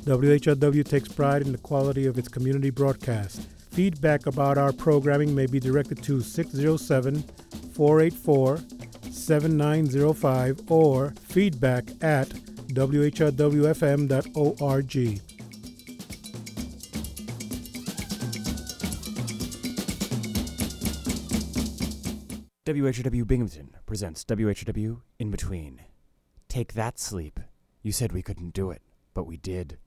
WHRW takes pride in the quality of its community broadcast. Feedback about our programming may be directed to 607-484-7905 or feedback@whrwfm.org. WHRW Binghamton presents WHRW In Between. Take that, sleep. You said we couldn't do it, but we did.